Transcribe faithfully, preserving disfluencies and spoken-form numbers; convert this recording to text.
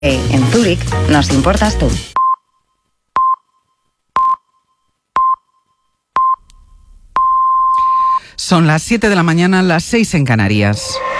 En Zúrich nos importas tú. Son las siete de la mañana, las seis en Canarias.